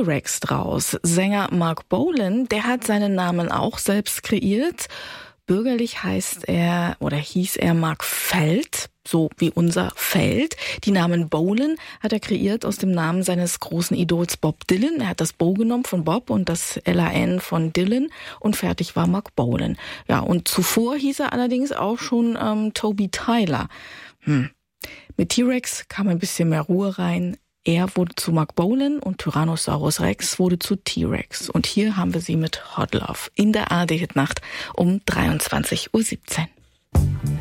T-Rex draus. Sänger Marc Bolan, der hat seinen Namen auch selbst kreiert. Bürgerlich heißt er oder hieß er Marc Feld, so wie unser Feld. Die Namen Bolan hat er kreiert aus dem Namen seines großen Idols Bob Dylan. Er hat das Bo genommen von Bob und das LAN von Dylan und fertig war Marc Bolan. Ja, und zuvor hieß er allerdings auch schon Toby Tyler. Mit T-Rex kam ein bisschen mehr Ruhe rein. Er wurde zu Marc Bolan und Tyrannosaurus Rex wurde zu T-Rex. Und hier haben wir sie mit Hot Love in der ARD-Hitnacht um 23:17 Uhr.